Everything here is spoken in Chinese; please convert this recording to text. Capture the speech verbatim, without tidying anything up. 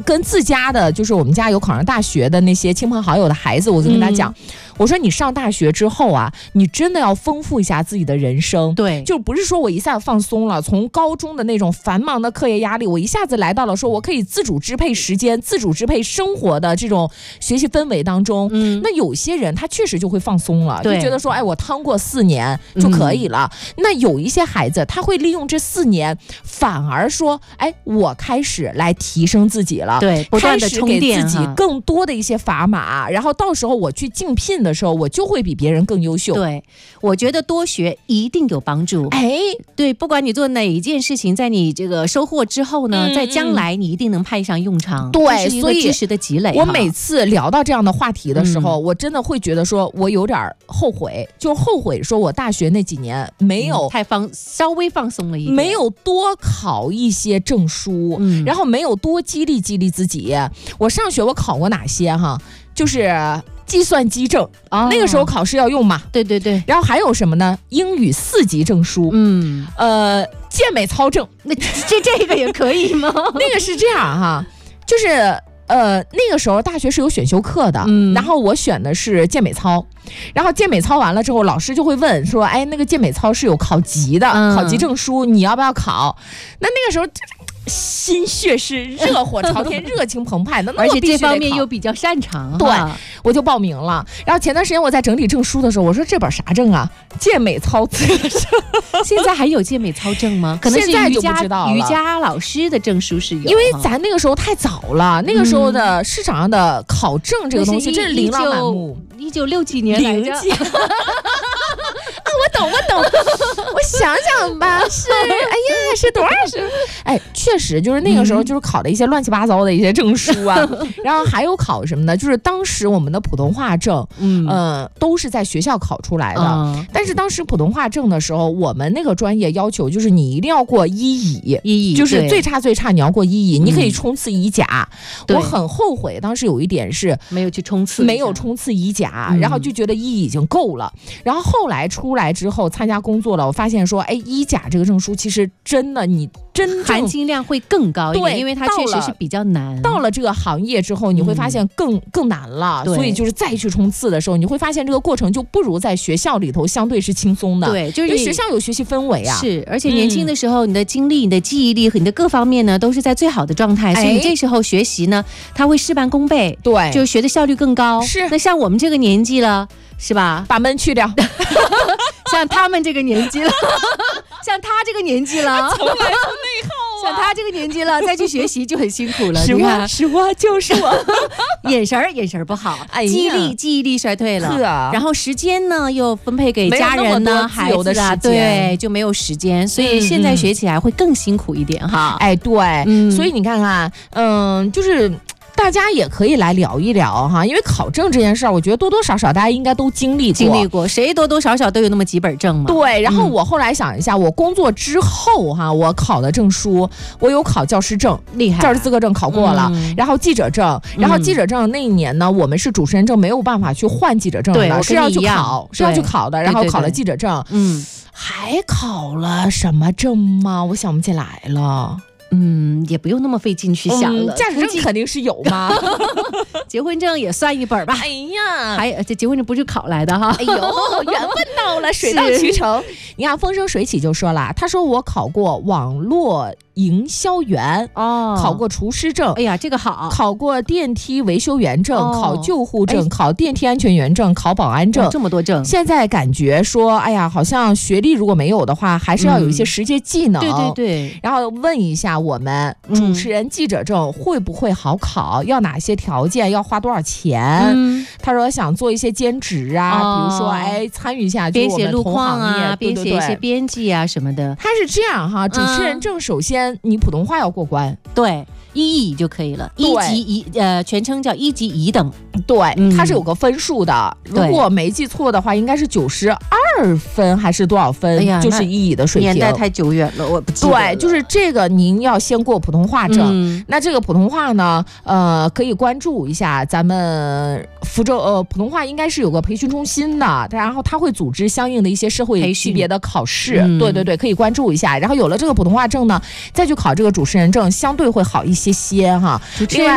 跟自家的，就是我们家有考上大学的那些亲朋好友的孩子，我就跟他讲。嗯，我说你上大学之后啊，你真的要丰富一下自己的人生。 对， 就不是说我一下子放松了，从高中的那种繁忙的课业压力，我一下子来到了说我可以自主支配时间、自主支配生活的这种学习氛围当中。嗯，那有些人他确实就会放松了，就觉得说，哎，我趟过四年就可以了。嗯，那有一些孩子他会利用这四年，反而说，哎，我开始来提升自己了， 对，不断的充电， 给自己更多的一些砝码，然后到时候我去竞聘的时候，我就会比别人更优秀。 对，我觉得多学一定有帮助。 哎， 对，不管你做哪一件事情，在你这个收获之后呢，嗯、在将来你一定能派上用场。 对， 所以知识的积累。 我每次聊到这样的话题的时候，嗯、我真的会觉得说，我有点后悔，就后悔说我大学那几年没有、 嗯、太放，稍微放松了一点， 没有多考一些证书，嗯、然后没有多激励激励自己。我上学我考过哪些哈？就是计算机证，哦、那个时候考试要用嘛。 对对对。 然后还有什么呢？英语四级证书，嗯，呃，健美操证， 那这这个也可以吗？ 那个是这样哈，就是呃，那个时候大学是有选修课的，嗯，然后我选的是健美操，然后健美操完了之后，老师就会问说，哎，那个健美操是有考级的，嗯、考级证书，你要不要考？那那个时候心血是热火朝天，热情澎湃的， 而且这方面又比较擅长， 对，我就报名了。然后前段时间我在整理证书的时候，我说这本啥证啊？健美操资格证。 现在还有健美操证吗？可能是瑜伽瑜伽老师的证书是有， 因为咱那个时候太早了，那个时候的市场上的考证这个东西真是琳琅满目。 一九六几年来着。 啊，我懂，我懂，我想想吧，是，哎呀，是多少是？哎，确实就是那个时候就是考了一些乱七八糟的一些证书啊，嗯、然后还有考什么呢？就是当时我们的普通话证，嗯、呃，都是在学校考出来的。嗯、但是当时普通话证的时候，我们那个专业要求就是你一定要过一乙， 一乙就是最差最差你要过一乙，你可以冲刺乙甲。嗯、我很后悔，当时有一点是没有去冲刺， 没有冲刺乙甲，嗯、然后就觉得一乙已经够了。然后后来出来之后参加工作了，我发现说，哎，一甲这个证书其实真的你真正含金量会更高一点，因为它确实是比较难。 到了这个行业之后，你会发现更、嗯、更难了，所以就是再去冲刺的时候，你会发现这个过程就不如在学校里头相对是轻松的。 对，就是因为学校有学习氛围啊， 是，而且年轻的时候，你的精力、你的记忆力和你的各方面呢，都是在最好的状态，所以你这时候学习呢，它会事半功倍， 对， 就是学的效率更高。 是， 那像我们这个年纪了，是吧？ 把闷去掉。 像他们这个年纪了，像他这个年纪了， 从来不内耗啊。 像他这个年纪了，再去学习就很辛苦了。 是我，是我，就是我。 眼神儿，眼神儿不好，哎、记忆力，记忆力衰退了。 是啊。 然后时间呢，又分配给家人呢，孩子啊，对，就没有时间，所以现在学起来会更辛苦一点哈。 哎，对，嗯、所以你看看，嗯，就是。大家也可以来聊一聊哈，因为考证这件事儿，我觉得多多少少大家应该都经历过， 经历过，谁多多少少都有那么几本证嘛。 对，然后我后来想一下，嗯、我工作之后哈，我考的证书，我有考教师证， 厉害， 教师资格证考过了，嗯、然后记者证，然后记者证那一年呢，我们是主持人证没有办法去换记者证的，是要去考，是要去考的，然后考了记者证，嗯，还考了什么证吗？我想不起来了。 嗯，也不用那么费劲去想了。 驾驶证肯定是有吗？ 结婚证也算一本吧。 哎呀， 还这结婚证不是考来的哈。 哎呦，缘分到了，水到渠成。你看风生水起就说了，他说我考过网络营销员，哦，考过厨师证。 哎呀，这个好。 考过电梯维修员证，哦、考救护证，哎、考电梯安全员证，考保安证， 这么多证。 现在感觉说，哎呀，好像学历如果没有的话，还是要有一些实际技能。 嗯、对对对。 然后问一下。我们主持人记者证会不会好考？嗯、要哪些条件？要花多少钱？嗯、他说想做一些兼职啊，哦、比如说哎参与一下编写路况啊，编写一些编辑啊什么的。 他是这样哈，主持人证首先你普通话要过关， 嗯、对。一乙就可以了，一级乙呃，全称叫一级乙等。 对，嗯、它是有个分数的。如果没记错的话，应该是九十二分还是多少分？哎呀，就是一乙的水平。 年代太久远了，我不记得了。 对，就是这个，您要先过普通话证。嗯、那这个普通话呢，呃，可以关注一下咱们福州呃普通话应该是有个培训中心的，然后他会组织相应的一些社会级别的考试。嗯、对对对，可以关注一下。然后有了这个普通话证呢，再去考这个主持人证，相对会好一些些哈。另外。